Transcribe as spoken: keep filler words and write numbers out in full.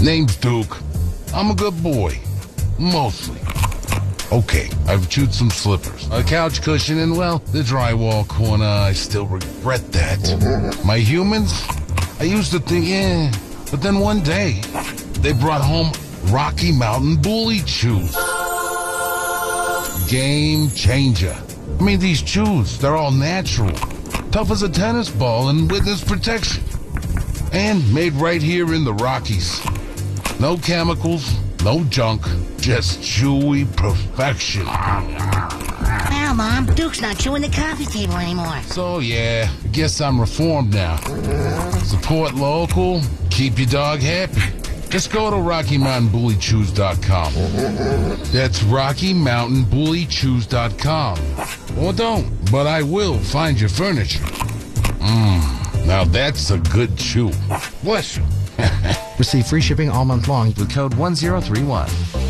Name's Duke. I'm a good boy. Mostly. Okay, I've chewed some slippers, a couch cushion, and, well, the drywall corner. I still regret that. My humans? I used to think, eh, but then one day, they brought home Rocky Mountain Bully Chews. Game changer. I mean, these chews, they're all natural. Tough as a tennis ball and witness protection. And made right here in the Rockies. No chemicals, no junk, just chewy perfection. Well, Mom, Duke's not chewing the coffee table anymore. So, yeah, I guess I'm reformed now. Support local, keep your dog happy. Just go to Rocky Mountain Bully Chews dot com. That's Rocky Mountain Bully Chews dot com. Or don't, but I will find your furniture. Mmm, now that's a good chew. Bless you. Receive free shipping all month long with code one zero three one.